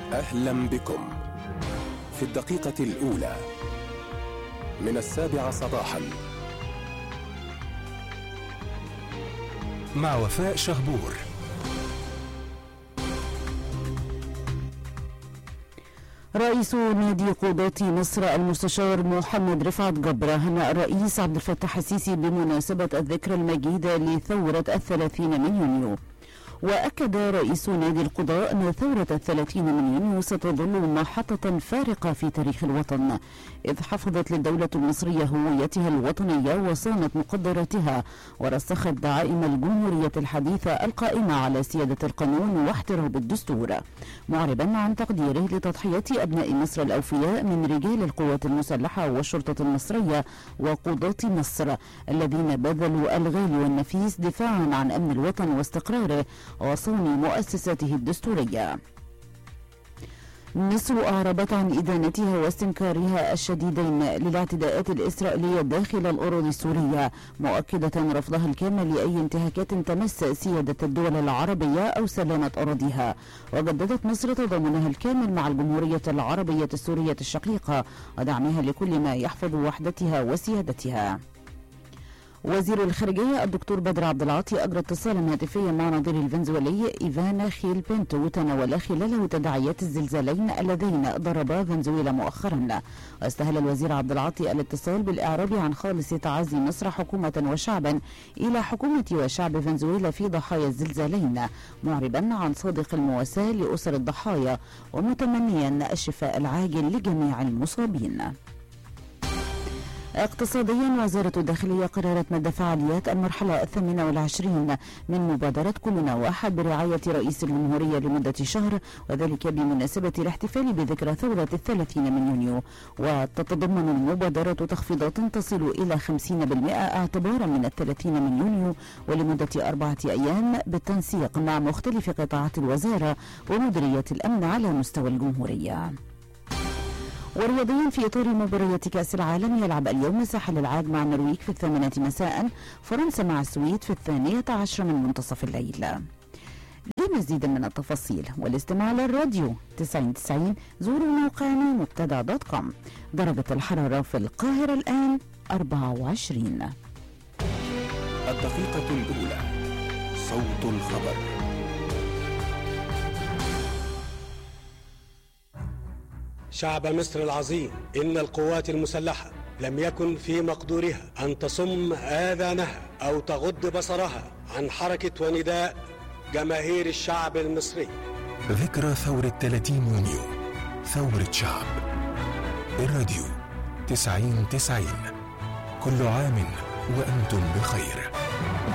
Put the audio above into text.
أهلا بكم في الدقيقة الأولى من 7:00 صباحا مع وفاء شهبور. رئيس نادي قضاة مصر المستشار محمد رفعت جبر هنأ الرئيس عبد الفتاح السيسي بمناسبة الذكرى المجيدة لثورة 30 من يونيو. وأكد رئيس نادي القضاء أن ثورة 30 من يونيو ستظل محطة فارقة في تاريخ الوطن، إذ حفظت للدولة المصرية هويتها الوطنية وصانت مقدراتها ورسخت دعائم الجمهورية الحديثة القائمة على سيادة القانون واحترام الدستور، معربا عن تقديره لتضحيات أبناء مصر الأوفياء من رجال القوات المسلحة والشرطة المصرية وقضاة مصر الذين بذلوا الغالي والنفيس دفاعا عن أمن الوطن واستقراره وصون مؤسساته الدستورية. مصر أعربت عن إدانتها واستنكارها الشديدين للاعتداءات الإسرائيلية داخل الأراضي السورية، مؤكدة رفضها الكامل لأي انتهاكات تمس سيادة الدول العربية أو سلامة أراضيها. وجددت مصر تضامنها الكامل مع الجمهورية العربية السورية الشقيقة ودعمها لكل ما يحفظ وحدتها وسيادتها. وزير الخارجية الدكتور بدر عبد العاطي أجرى اتصالا هاتفيا مع نظيره الفنزويلي إيفانا خيل بينتو تناول خلاله تداعيات الزلزالين اللذين ضربا فنزويلا مؤخرا. واستهل الوزير عبد العاطي الاتصال بالإعراب عن خالص تعازي مصر حكومة وشعبا إلى حكومة وشعب فنزويلا في ضحايا الزلزالين، معربا عن صادق المواساة لأسر الضحايا ومتمنيا الشفاء العاجل لجميع المصابين. اقتصاديا، وزارة الداخلية قررت مد فعاليات المرحلة 28 من مبادرة كلنا واحد برعاية رئيس الجمهورية لمدة شهر، وذلك بمناسبة الاحتفال بذكرى ثورة 30 من يونيو. وتتضمن المبادرة تخفيضات تصل إلى 50% اعتبارا من 30 من يونيو ولمدة 4 أيام بالتنسيق مع مختلف قطاعات الوزارة ومديرية الأمن على مستوى الجمهورية. ورياضيا، في إطار مباريات كأس العالم، يلعب اليوم ساحل العاج مع النرويج في 8 مساء، فرنسا مع السويد في 12 من منتصف الليل. لمزيد من التفاصيل والاستماع للراديو 90 زوروا موقعنا مبتدأ.com. درجة الحرارة في القاهرة الآن 24. الدقيقة الأولى، صوت الخبر. شعب مصر العظيم، إن القوات المسلحة لم يكن في مقدورها أن تصم آذانها أو تغض بصرها عن حركة ونداء جماهير الشعب المصري. ذكرى ثورة 30 يونيو، ثورة شعب. الراديو 90 كل عام وأنتم بخير.